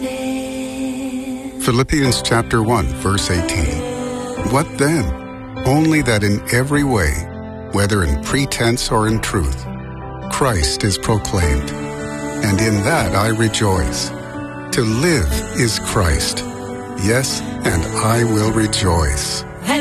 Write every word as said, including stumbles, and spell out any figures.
Philippians chapter one, verse eighteen. What then? Only that in every way, whether in pretense or in truth, Christ is proclaimed, and in that I rejoice. To live is Christ. Yes, and I will rejoice.